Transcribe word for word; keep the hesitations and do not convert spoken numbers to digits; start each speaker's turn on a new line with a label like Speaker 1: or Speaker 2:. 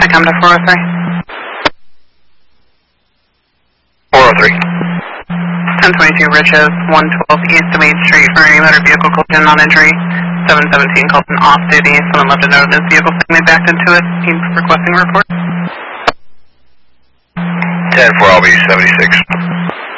Speaker 1: come to four oh three.
Speaker 2: four oh three.
Speaker 1: ten twenty-two Riches, one twelve East of Main Street for any motor vehicle collision non-injury. seven seventeen called an off-duty. Someone left a note in his vehicle saying they backed into it. He's requesting a report.
Speaker 2: ten four, I'll be seventy-six.